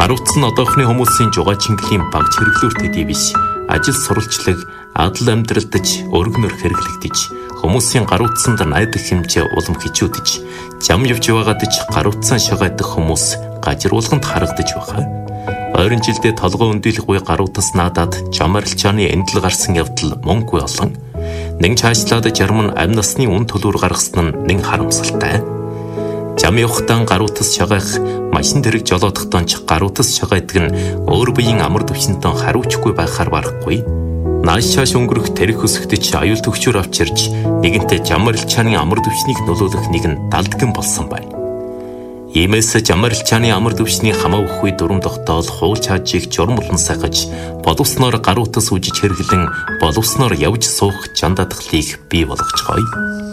Гаруутсан одоохны хүмүүсийн жугаа чингэлийн багц хэрэглүүр төдий биш. Ажил сурвалжлаг, адал амьдралдаж, өргөнөр хэрэглэгдэж, хүмүүсийн гаруутсанд найдах хэмжээ улам хичүүдэж, зам явж байгаадаж гаруутсан шагайдах хүмүүс гажруулганд харагдаж байгаа. Ойрын жилдээ толгой өндөлөх үе гаруутас наадаад жам арилжааны эндэл гарсан явдал мөнгөгүй олон. Нэг цаашлаад жарм нь амь насны үн төлөөр гаргасан нь нэг харамсалтай. Жам явахдаа гаруутас шагайх, машин дэрэг жолоодохдоо ч гаруутас шагайдаг нь өөр биеийн амар төвчнөд хариуцгүй байхаар барахгүй. Нааш шааш өнгөрөх тэрэг хөсгөдөж аюул төвчөр авчирч нэгэнтээ жам арилжааны амар төвчнийг нөлөөлөх нэг нь далдган болсон байна. Иймээс жам арилжааны амар төвчний хамаа өгөхгүй дүрм тогтоол хуул чаажийг журам болон сахиж боловсноор гаруутас үжиж хэрэглэн боловсноор явж суух жандадгалыг бий болгоцгоё.